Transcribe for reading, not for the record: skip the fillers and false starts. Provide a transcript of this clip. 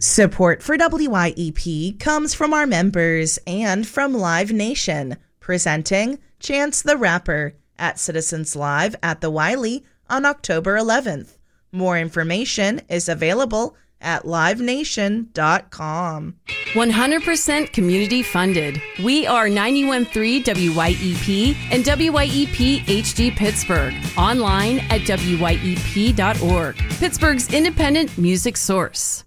Support for WYEP comes from our members and from Live Nation, presenting Chance the Rapper at Citizens Live at the Wiley on October 11th. More information is available at livenation.com. 100% community funded. We are 91.3 WYEP and WYEP HD Pittsburgh. Online at WYEP.org. Pittsburgh's independent music source.